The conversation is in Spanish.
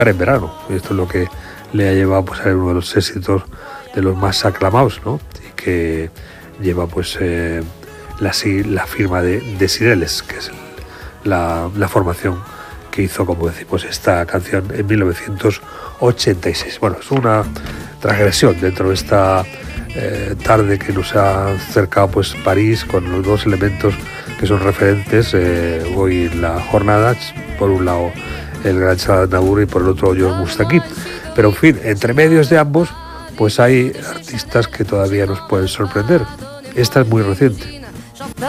en verano. Y esto es lo que le ha llevado pues, a ser uno de los éxitos de los más aclamados, ¿no? Y que lleva pues la firma de Cireles, que es la formación que hizo, como decimos, esta canción en 1986. Bueno, es una transgresión dentro de esta tarde que nos ha acercado pues París, con los dos elementos que son referentes hoy en la jornada. Por un lado el gran Saad Nabur y por el otro George Moustaki. Pero en fin, entre medios de ambos pues hay artistas que todavía nos pueden sorprender. Esta es muy reciente.